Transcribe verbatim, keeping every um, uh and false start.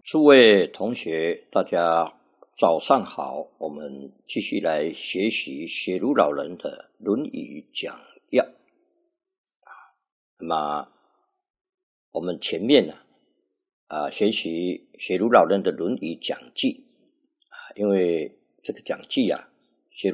诸位同学，大家早上好，我们继续来学习学儒老人的《论语》讲要。那么我们前面呢，啊、呃，学习学儒老人的《论语》讲记啊，因为这个讲记啊，